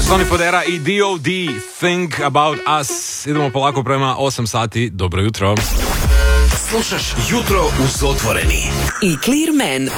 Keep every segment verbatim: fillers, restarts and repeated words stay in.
Sonny Fodera i D O D Think About Us. Idemo polako prema osam sati. Dobro jutro. Slušaš Jutro uz Otvoreni i Clearman.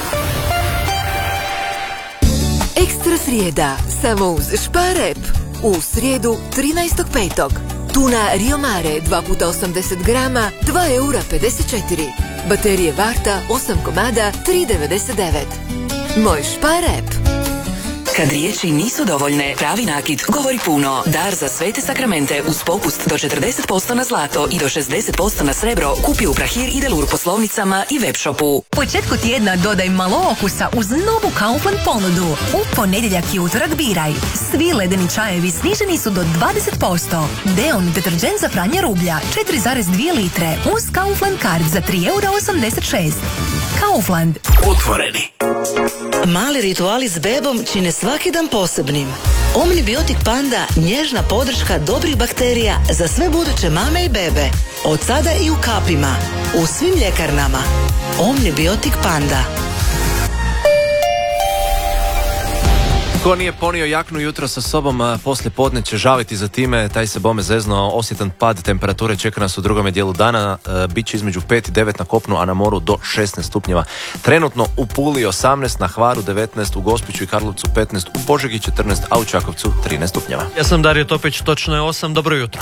Ekstra srijeda, samo uz Šparep. U srijedu trinaestog petog Tuna Rio Mare dva puta osamdeset grama, dva eura pedeset četiri. Baterije Varta osam komada, tri devedeset devet. Moj Šparep. Kad riječi nisu dovoljne, pravi nakit govori puno. Dar za svete sakramente uz popust do četrdeset posto na zlato i do šezdeset posto na srebro kupi u Prahir i Delur poslovnicama i web shopu. Početku tjedna dodaj malo okusa uz novu Kaufland ponudu. U ponedjeljak i utorak biraj. Svi ledeni čajevi sniženi su do dvadeset posto. Deon deterđent za pranje rublja četiri zarez dvije litre uz Kaufland card za tri eura osamdeset šest. Kaufland. Otvoreni. Mali rituali s bebom čine svaki dan posebnim. Omnibiotik Panda, nježna podrška dobrih bakterija za sve buduće mame i bebe. Od sada i u kapima. U svim ljekarnama. Omnibiotik Panda. Ko nije ponio jaknu jutro sa sobom, a poslije podne će žaliti za time, taj se bome zezno. Osjetan pad temperature čeka nas u drugome dijelu dana, e, bit će između pet i devet na kopnu, a na moru do šesnaest stupnjeva. Trenutno u Puli osamnaest, na Hvaru devetnaest, u Gospiću i Karlovcu petnaest, u Požegi četrnaest, a u Čakovcu trinaest stupnjeva. Ja sam Dario Topić, točno je osam, dobro jutro.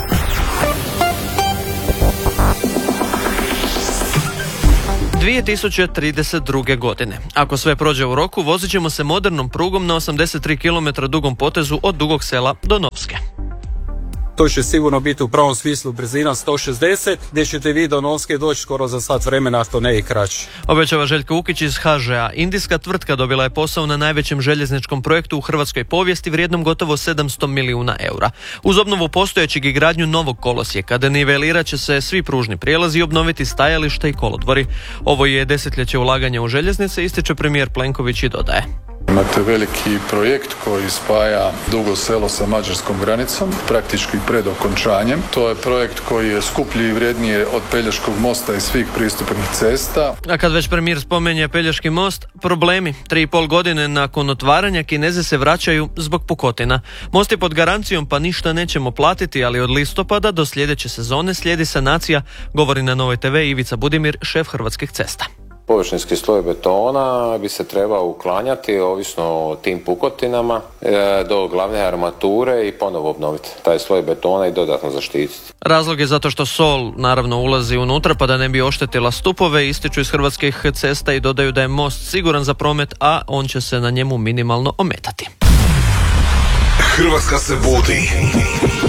dvije tisuće trideset druge. godine. Ako sve prođe u roku, vozit ćemo se modernom prugom na osamdeset tri kilometra dugom potezu od Dugog Sela do Novske. To će sigurno biti u pravom smislu brzina sto šezdeset, gdje ćete vi do Novske doći skoro za sat vremena, to ne i kraći. Obećava Željko Ukić iz H Ž A. Indijska tvrtka dobila je posao na najvećem željezničkom projektu u hrvatskoj povijesti vrijednom gotovo sedamsto milijuna eura. Uz obnovu postojećeg i gradnju novog kolosijeka, denivelirat će se svi pružni prijelazi i obnoviti stajališta i kolodvori. Ovo je desetljeće ulaganja u željeznice, ističe premijer Plenković i dodaje. Imate veliki projekt koji spaja Dugo Selo sa mađarskom granicom, praktički pred okončanjem. To je projekt koji je skuplji i vrijednije od Pelješkog mosta i svih pristupnih cesta. A kad već premijer spomenje Pelješki most, problemi. Tri i pol godine nakon otvaranja Kineze se vraćaju zbog pukotina. Most je pod garancijom pa ništa nećemo platiti, ali od listopada do sljedeće sezone slijedi sanacija, govori na Novoj te ve Ivica Budimir, šef Hrvatskih cesta. Površinski sloj betona bi se trebao uklanjati ovisno o tim pukotinama do glavne armature i ponovo obnoviti taj sloj betona i dodatno zaštititi. Razlog je zato što sol naravno ulazi unutra pa da ne bi oštetila stupove, ističu iz Hrvatskih cesta i dodaju da je most siguran za promet, a on će se na njemu minimalno ometati. Hrvatska se budi.